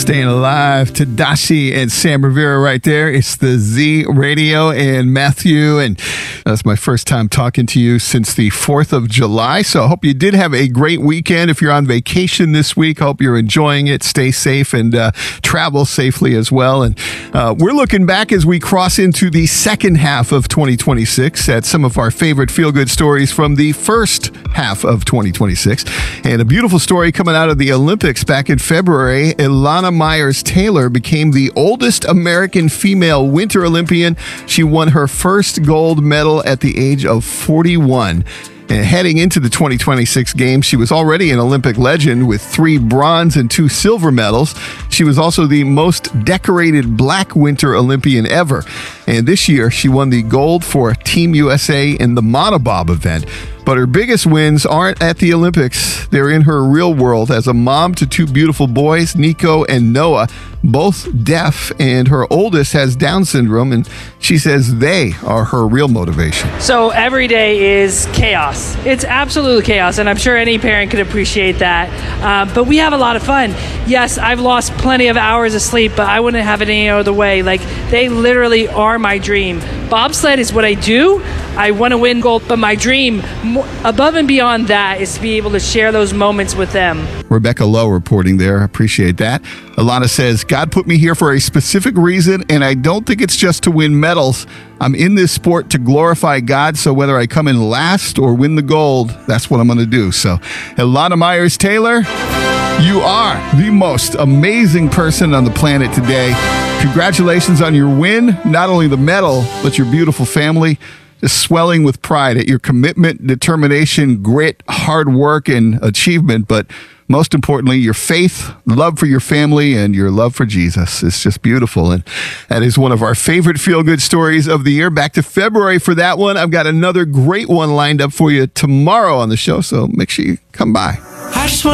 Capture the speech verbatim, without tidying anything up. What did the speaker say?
Staying Alive, Tadashi and Sam Rivera right there. It's the Z Radio and Matthew, and that's my first time talking to you since the fourth of July, so I hope you did have a great weekend. If you're on vacation this week, I hope you're enjoying it. Stay safe and uh, travel safely as well. And uh, we're looking back as we cross into the second half of twenty twenty-six at some of our favorite feel-good stories from the first half of twenty twenty-six. And a beautiful story coming out of the Olympics back in February. Elana Myers-Taylor became the oldest American female Winter Olympian. She won her first gold medal at the age of forty-one. And heading into the twenty twenty-six games, she was already an Olympic legend with three bronze and two silver medals. She was also the most decorated Black Winter Olympian ever. And this year, she won the gold for Team U S A in the monobob event. But her biggest wins aren't at the Olympics. They're in her real world as a mom to two beautiful boys, Nico and Noah, both deaf, and her oldest has Down syndrome, and she says they are her real motivation. So every day is chaos. It's absolutely chaos, and I'm sure any parent could appreciate that. Uh, but we have a lot of fun. Yes, I've lost plenty of hours of sleep, but I wouldn't have it any other way. Like, they literally are my dream. Bobsled is what I do. I want to win gold, but my dream, above and beyond that, is to be able to share those moments with them. Rebecca Lowe reporting there. Appreciate that. Alana says, God put me here for a specific reason, and I don't think it's just to win medals. I'm in this sport to glorify God, so whether I come in last or win the gold, that's what I'm going to do. So, Elana Myers-Taylor, you are the most amazing person on the planet today. Congratulations on your win, not only the medal, but your beautiful family. Just swelling with pride at your commitment, determination, grit, hard work, and achievement. But most importantly, your faith, love for your family, and your love for Jesus. It's just beautiful. And that is one of our favorite feel-good stories of the year. Back to February for that one. I've got another great one lined up for you tomorrow on the show, so make sure you come by. I just want